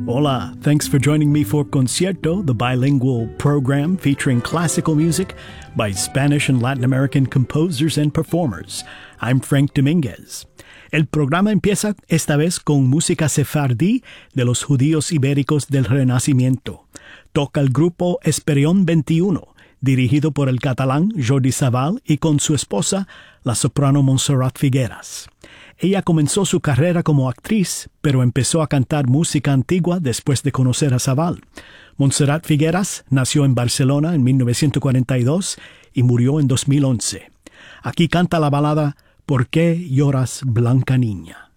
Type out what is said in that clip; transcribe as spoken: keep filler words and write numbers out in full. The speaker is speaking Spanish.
Hola, thanks for joining me for Concierto, the bilingual program featuring classical music by Spanish and Latin American composers and performers. I'm Frank Dominguez. El programa empieza esta vez con música sefardí de los judíos ibéricos del Renacimiento. Toca el grupo Esperión veintiuno, dirigido por el catalán Jordi Savall y con su esposa, la soprano Montserrat Figueras. Ella comenzó su carrera como actriz, pero empezó a cantar música antigua después de conocer a Savall. Montserrat Figueras nació en Barcelona en mil novecientos cuarenta y dos y murió en dos mil once. Aquí canta la balada ¿Por qué lloras, blanca niña?